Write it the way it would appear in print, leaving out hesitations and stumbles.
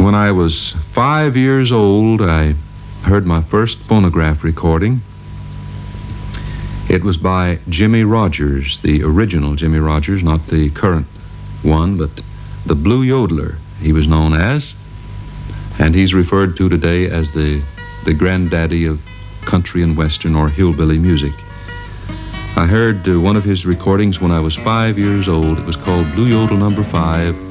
When I was 5 years old, I heard my first phonograph recording. It was by Jimmie Rodgers, the original Jimmie Rodgers, not the current one, but the Blue Yodeler, he was known as. And he's referred to today as the granddaddy of country and western or hillbilly music. I heard one of his recordings when I was 5 years old. It was called Blue Yodel Number 5.